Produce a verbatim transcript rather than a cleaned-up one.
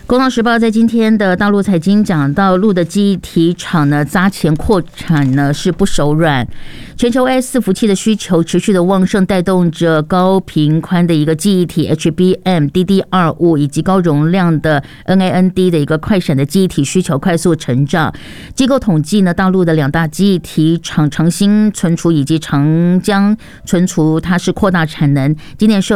工商时报在今天的大陆财经讲到，陆的记忆体厂呢砸钱扩产呢是不手软，全球 A 伺服器的需求持续的旺盛，带动着高频宽的一个记忆体 H B M、D D R 五 以及高容量的 N A N D 的一个快闪的记忆体需求快速成长。机构统计呢，大陆的两大记忆体厂长兴存储以及长江存储，它是扩大产能，今年受